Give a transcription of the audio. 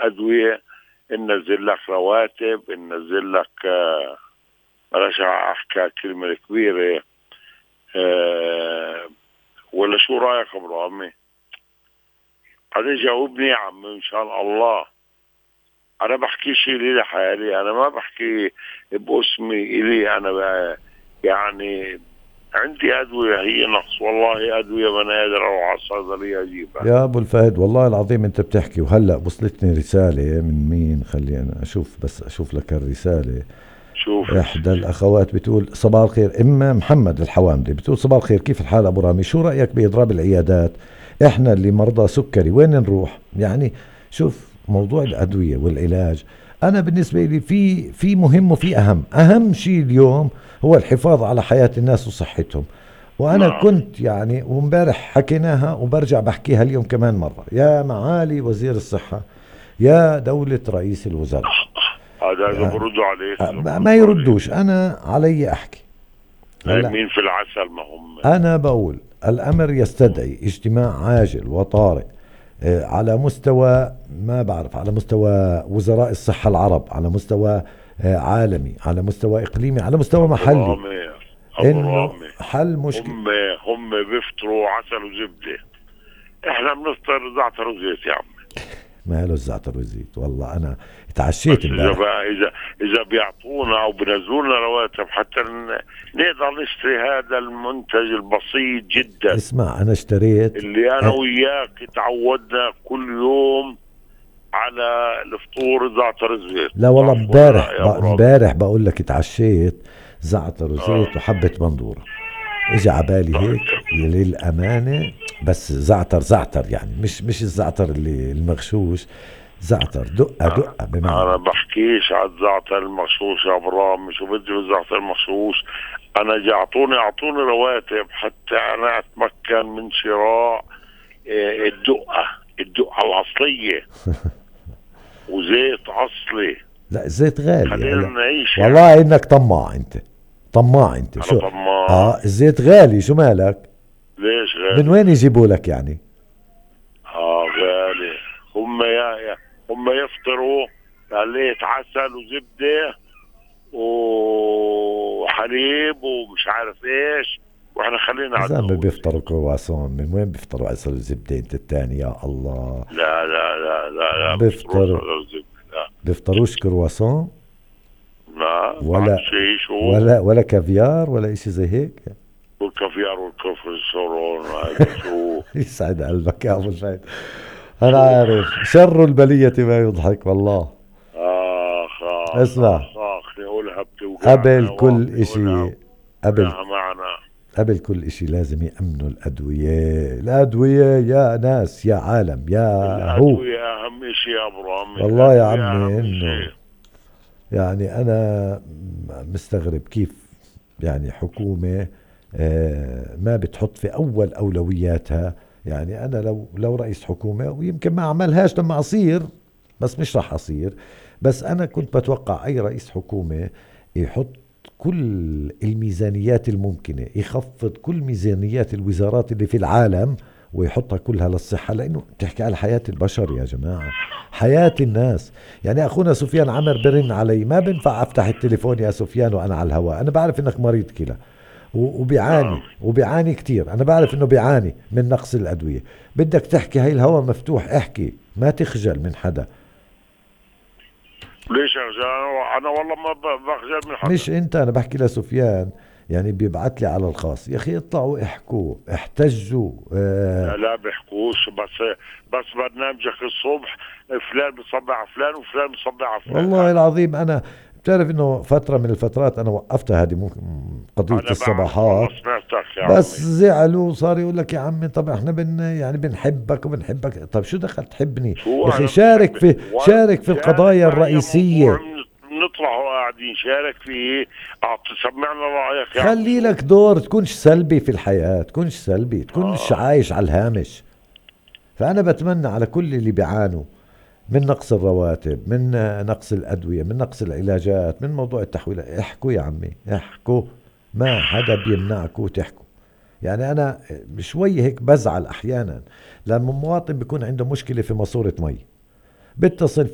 الأدوية ننزل لك رواتب، ننزل لك بلاش أحكي كلمة كبيرة، ولا شو رأيك يا أبو عمي؟ هذا جاوبني يا عم إن شاء الله. أنا بحكي شيء لي لحالي، أنا ما بحكي باسمي إلي أنا بقى. يعني عندي أدوية هي نقص، والله أدوية ما أنا قادر أروح على الصيدلية أجيبها. يا ابو الفهد والله العظيم انت بتحكي، وهلا وصلتني رسالة من مين، خلي انا اشوف بس اشوف لك الرسالة. شوف احدى الاخوات بتقول صباح الخير، اما محمد الحوامدي بتقول صباح الخير، كيف الحال ابو رامي؟ شو رايك باضراب العيادات؟ احنا اللي مرضى سكري وين نروح؟ يعني شوف موضوع الادويه والعلاج، انا بالنسبه لي في مهم وفي اهم شيء اليوم هو الحفاظ على حياه الناس وصحتهم. وانا نعم. كنت يعني وامبارح حكيناها وبرجع بحكيها اليوم كمان مره، يا معالي وزير الصحه، يا دوله رئيس الوزراء، هذا إذا يعني بردوا عليك، إذا ما بردوا عليك يردوش، انا علي احكي. هلا نايمين في العسل ما هم. انا بقول الامر يستدعي اجتماع عاجل وطارئ، على مستوى ما بعرف، على مستوى وزراء الصحة العرب، على مستوى عالمي، على مستوى اقليمي، على مستوى أبو محلي، رامي، أبو انه رامي، حل مشكلة. هم بيفطروا عسل وزبدة، إحنا بنفطر زعتر وزيت يا عم. ما له الزعتر والزيت، والله انا بس اتعشيت إذا امبارح. بقى إذا بيعطونا أو بينزلوا لنا رواتب حتى نقدر نشتري هذا المنتج البسيط جدا اسمع انا اشتريت اللي أنا وياك تعودنا كل يوم على الفطور زعتر الزيت. لا والله صح ولا لا امبارح يا أبو رامي؟ امبارح بقول لك اتعشيت زعتر آه. وزيت وحبة بندورة، اجى عبالي هيك للأمانة، بس زعتر زعتر يعني مش الزعتر اللي المغشوش، زعتر دقة دقة انا بمعنى. بحكيش على الزعتر المخصوص يا ابراهيم، شو بدي بالزعتر المخصوص؟ انا اعطوني رواتب حتى انا اتمكن من شراء الدقة الاصلية وزيت اصلي. لا الزيت غالي خلينا هلا، نعيش يعني. والله انك طماع انت، طماع انت انا شو. طماع. الزيت غالي، شو مالك؟ ليش من غالي؟ وين يجيبوا لك يعني؟ غالي. هم يفطروا قلية عسل وزبدة وحليب ومش عارف ايش، واحنا خلينا يا على زلمة الدغري. بيفطروا كرواسون، من وين بيفطروا عسل وزبدة انت التاني يا الله؟ لا لا لا لا لا، مش تروح بيفطر على الزبدة. لا بيفطروش كرواسون لا، بعد ولا شيء شو؟ ولا كافيار ولا اشي زي هيك؟ والكافيار والكونفرنسون هذا شو؟ يسعد قلبك يا ابو الفهد، انا شو؟ عارف شر البلية ما يضحك والله. اخ اخ اسمع، اخ اخ، نقولها بتوجعنا قبل واخ كل نقولها اشي، قبل وجعها معنا. قبل كل اشي لازم يأمنوا الأدوية يا ناس يا عالم يا هو. الأدوية أهم شيء يا أبو رامي، والله يا الأدوية عمي أهم انه شيء. يعني انا مستغرب كيف يعني حكومة ما بتحط في اول اولوياتها. يعني انا لو رئيس حكومة، ويمكن ما اعملهاش لما اصير، بس مش راح اصير، بس انا كنت بتوقع اي رئيس حكومة يحط كل الميزانيات الممكنة، يخفض كل ميزانيات الوزارات اللي في العالم ويحطها كلها للصحة، لأنه تحكي على حياة البشر يا جماعة، حياة الناس. يعني أخونا سفيان عمر برن علي، ما بنفع أفتح التليفون يا سفيان وأنا على الهواء، أنا بعرف إنك مريض كلى وبيعاني نعم. وبيعاني كتير، أنا بعرف إنه بيعاني من نقص الأدوية، بدك تحكي هاي الهواء مفتوح، احكي ما تخجل من حدا. ليش يا رجال؟ أنا والله ما بخجل من حدا. مش انت، انا بحكي لسفيان، يعني بيبعت لي على الخاص، يا اخي اطلعوا احكوا احتجوا لا لا بيحكوش، بس برنامجك الصبح فلان بيصبع على فلان وفلان بيصبع على فلان. والله العظيم انا بتعرف انه فترة من الفترات انا وقفتها هذه، ممكن قضية أنا بعرف والله، الصباحات، سمعتك يا بس عمي. زعلوا وصار يقول لك يا عمي طب احنا يعني بنحبك وبنحبك، طب شو دخل تحبني؟ شو يا اخي أنا بنحب شارك في شارك القضايا معي موضوع الرئيسية، بنطلع وقاعدين شارك فيه. سمعنا رأيك يا عم. خلي شو؟ لك دور، تكونش سلبي في الحياة، تكونش سلبي، تكونش آه. عايش على الهامش. فأنا بتمنى على كل اللي بيعانوا من نقص الرواتب، من نقص الأدوية، من نقص العلاجات، من موضوع التحويلات، احكوا يا عمي احكوا، ما حدا بيمنعكوا تحكوا. يعني أنا شوي هيك بزعل أحيانا لما مواطن بيكون عنده مشكلة في ماسورة مي، بيتصل